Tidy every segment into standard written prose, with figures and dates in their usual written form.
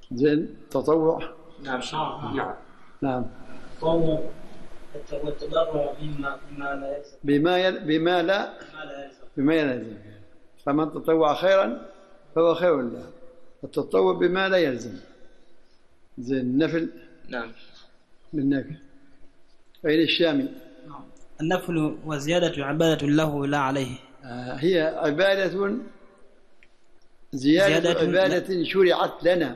زين تطوع. نعم. نعم. التطوع والتضرع بما لا يلزم. بما لا يلزم. فمن تطوع خيرا فهو خير له. التطوع بما لا يلزم. زين النفل. نعم. بالنفل. أين الشامي؟ النفل وزيادة عبادة له لا عليه. هي عبادة زيادة عبادة شرعت لنا.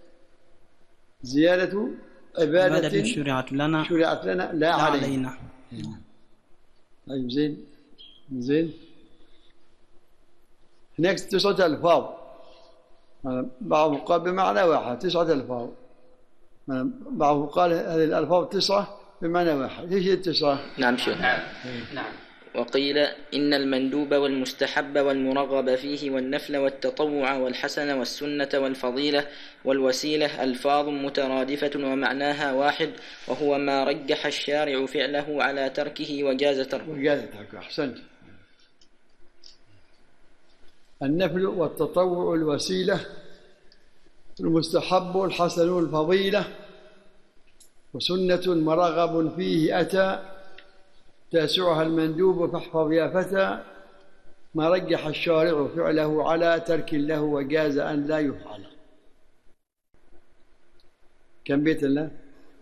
زيادة عبادة شرعت لنا لا علينا. طيب زين هناك 9 ألفاظ، بعضهم قال بمعنى واحد 9 ألفاظ، بعضهم قال هذه الألفاظ 9 بمعنى واحد. ايش هي 9؟ نعم شيخ. نعم. وقيل إن المندوب والمستحب والمرغب فيه والنفل والتطوع والحسن والسنة والفضيلة والوسيلة ألفاظ مترادفة ومعناها واحد، وهو ما رجح الشارع فعله على تركه وجاز تركه. أحسنت. النفل والتطوع الوسيلة المستحب الحسن الفضيلة وسنة مرغب فيه أتى تاسعها المندوب فاحفظ يا فتى ما رجح الشارع فعله على ترك له وجاز أن لا يفعل. كم بيت الله؟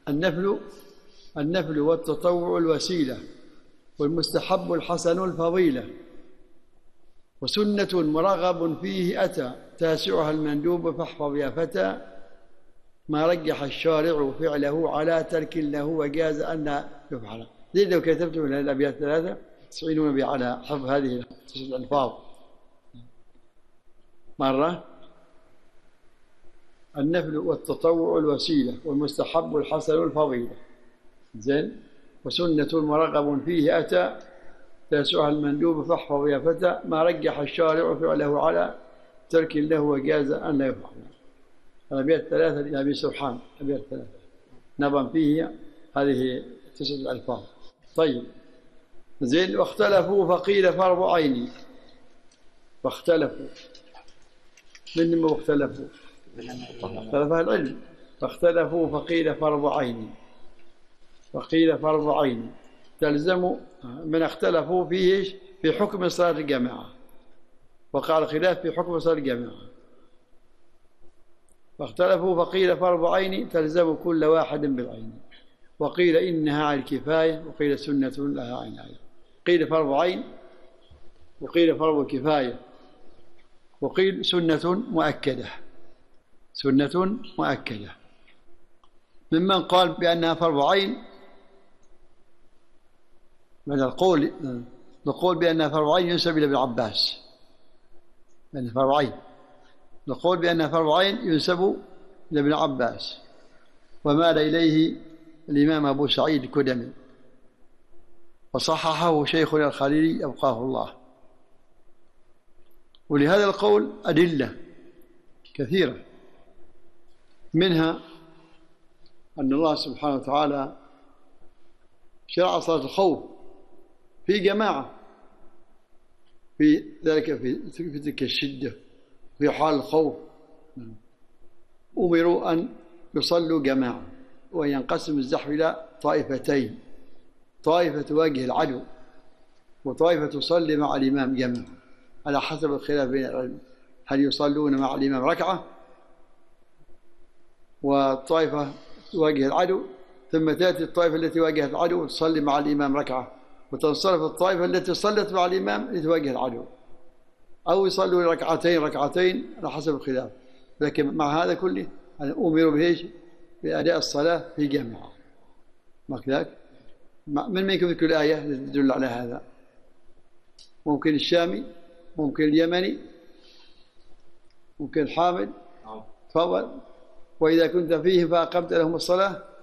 النفل والتطوع الوسيلة والمستحب الحسن الفضيلة وسنة مرغب فيه أتى تاسعها المندوب فاحفظ يا فتى ما رجح الشارع فعله على ترك له وجاز أن لا يفعل. زي لو كتبت من الأبيات 3 تستعينون بي على حفظ هذه 9 الألفاظ. مرة النفل والتطوع الوسيلة والمستحب الحسن الفضيلة زين وسنة مرغب فيه أتى تاسعها المندوب فاحفظ يا فتى ما رجح الشارع فعله على ترك له وجاز أن لا يفعل. الأبيات 3 لأبي سبحان أبيات 3 نظم فيه هذه 9 الألفاظ. طيب زين واختلفوا فقيل فرض عين. واختلفوا من ما اختلفوا؟ اختلف العلم. فاختلفوا فقيل فرض عين. وقيل فرض عين تلزم من اختلفوا فيه في حكم صلاة الجماعة. وقع الخلاف في حكم صلاة الجماعة. فاختلفوا فقيل فرض عين تلزم كل واحد بالعين. وقيل إنها على الكفاية وقيل سنة لها عناية. قيل فرض عين وقيل فرض كفاية وقيل سنة مؤكدة. سنة مؤكدة. ممن قال بأنها فرض عين من القول بأنها فرض عين ينسب إلى ابن عباس. يعني فرض عين نقول بأنها فرض عين ينسب إلى ابن عباس ومال إليه الإمام أبو سعيد الكدمي وصححه شيخنا الخليلي أبقاه الله. ولهذا القول أدلة كثيرة منها أن الله سبحانه وتعالى شرع صلاة الخوف في جماعة في ذلك في تلك الشدة في حال الخوف أمروا أن يصلوا جماعة وينقسم الزحف إلى طائفتين. طائفة تواجه العدو وطائفة تصلي مع الإمام جماعة على حسب الخلاف بين العلم هل يصلون مع الإمام ركعة وطائفة تواجه العدو ثم تأتي الطائفة التي واجهت العدو وتصلي مع الإمام ركعة وتنصرف الطائفة التي صلت مع الإمام لتواجه العدو أو يصلوا ركعتين على حسب الخلاف. لكن مع هذا كله أمروا بإيش؟ بأداء الصلاة في جماعة. ما كذلك؟ من ما يمكن كل آية تدل على هذا؟ ممكن الشامي ممكن اليمني ممكن الحامل. تفضل. وإذا كنت فيه فأقمت لهم الصلاة